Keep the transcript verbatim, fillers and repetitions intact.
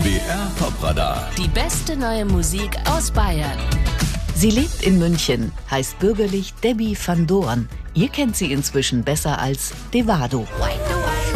B R Top-Radar. Die beste neue Musik aus Bayern. Sie lebt in München, heißt bürgerlich Debbie van Doorn. Ihr kennt sie inzwischen besser als Devado.